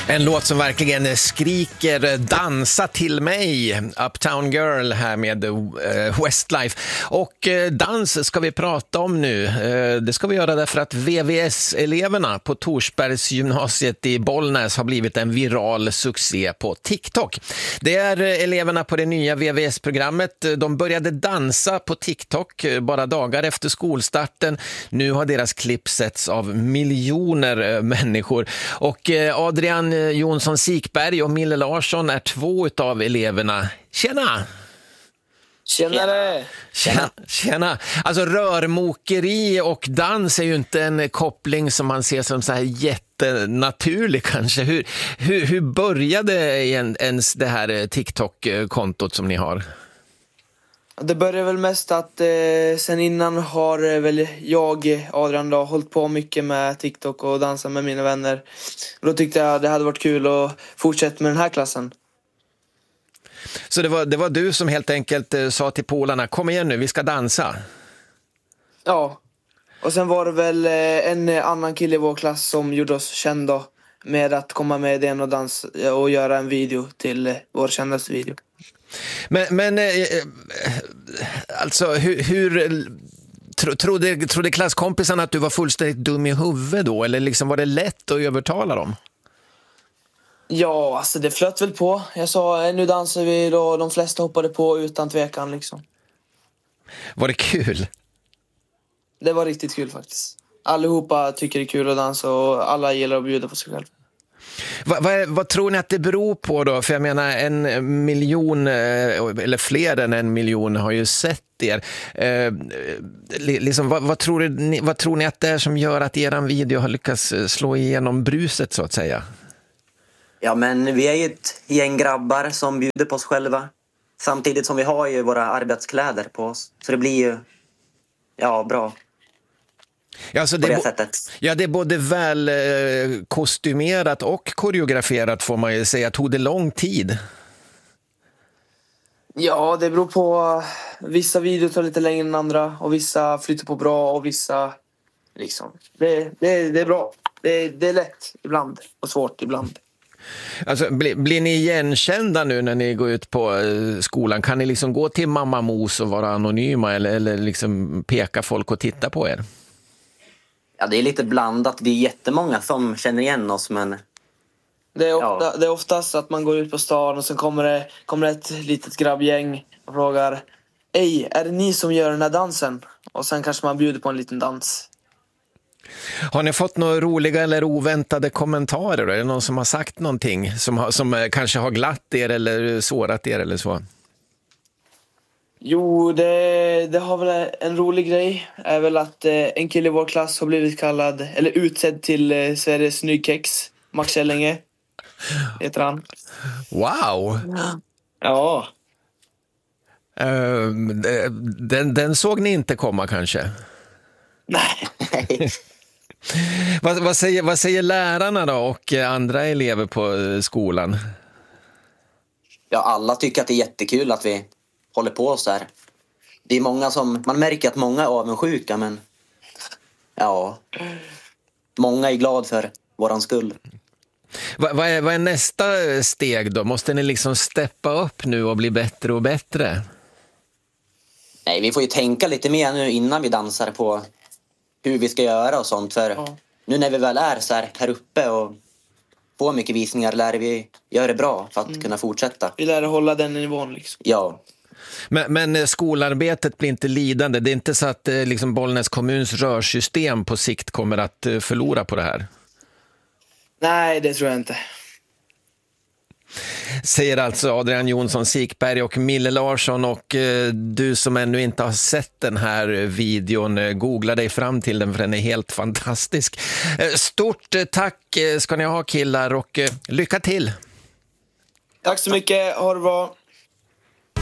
En låt som verkligen skriker dansa till mig. Uptown Girl här med Westlife. Och dans ska vi prata om nu. Det ska vi göra därför att VVS-eleverna på Torsbergsgymnasiet i Bollnäs har blivit en viral succé på TikTok. Det är eleverna på det nya VVS-programmet. De började dansa på TikTok bara dagar efter skolstarten. Nu har deras klipp setts av miljoner människor. Och Adrian Jonsson Sikberg och Mille Larsson är två av eleverna. Tjena! Tjenare! Tjena! Alltså rörmokeri och dans är ju inte en koppling som man ser som så här jättenaturlig kanske. Hur började ens det här TikTok-kontot som ni har? Det började väl mest att sen innan har väl jag, Adrian då, hållit på mycket med TikTok och dansa med mina vänner. Och då tyckte jag det hade varit kul att fortsätta med den här klassen. Så det var du som helt enkelt sa till polarna, kom igen nu, vi ska dansa. Ja, och sen var det väl en annan kille i vår klass som gjorde oss kända med att komma med den och dansa och göra en video till vår kändaste video. Men alltså hur trodde klasskompisarna att du var fullständigt dum i huvudet då? Eller liksom var det lätt att övertala dem? Ja, alltså det flöt väl på. Jag sa, nu dansar vi då. De flesta hoppade på utan tvekan liksom. Var det kul? Det var riktigt kul faktiskt. Allihopa tycker det är kul att dansa och alla gillar att bjuda på sig själv. Vad tror ni att det beror på då? För jag menar 1 miljon eller fler än 1 miljon har ju sett er. Liksom, vad tror ni att det är som gör att eran video har lyckats slå igenom bruset så att säga? Ja, men vi är ju ett gäng grabbar som bjuder på oss själva. Samtidigt som vi har ju våra arbetskläder på oss. Så det blir ju bra. Ja, så det sättet. Ja, det är både väl kostymerat och koreograferat får man ju säga. Tog det lång tid? Ja, det beror på. Vissa videor tar lite längre än andra. Och vissa flyter på bra och vissa liksom. Det är bra. Det är lätt ibland och svårt ibland. Alltså, blir ni igenkända nu när ni går ut på skolan? Kan ni liksom gå till Mamma Mos och vara anonyma eller liksom peka folk och titta på er? Ja, det är lite blandat. Det är jättemånga som känner igen oss, men... Det är oftast att man går ut på stan och sen kommer det ett litet grabbgäng och frågar: Ej, är det ni som gör den här dansen? Och sen kanske man bjuder på en liten dans. Har ni fått några roliga eller oväntade kommentarer? Är det någon som har sagt någonting som kanske har glatt er eller sårat er eller så? Jo, det har väl en rolig grej. Är väl att en kille i vår klass har blivit kallad eller utsedd till Sveriges snyggkex. Max Källinge heter han. Wow! Ja. Den såg ni inte komma kanske? Nej. Vad säger lärarna då och andra elever på skolan? Ja, alla tycker att det är jättekul att vi håller på så här. Det är många man märker att många är avundsjuka, men många är glad för våran skull. Vad är nästa steg då? Måste ni liksom steppa upp nu och bli bättre och bättre? Nej, vi får ju tänka lite mer nu innan vi dansar på hur vi ska göra och sånt. För nu när vi väl är så här uppe och får mycket visningar lär vi göra det bra för att kunna fortsätta. Vi lär hålla den nivån liksom. Ja. Men skolarbetet blir inte lidande. Det är inte så att liksom Bollnäs kommuns rörsystem på sikt kommer att förlora på det här? Nej, det tror jag inte. Säger alltså Adrian Jonsson Sikberg och Mille Larsson. Och du som ännu inte har sett den här videon, googla dig fram till den för den är helt fantastisk. Stort tack ska ni ha killar och lycka till! Tack så mycket, ha det bra!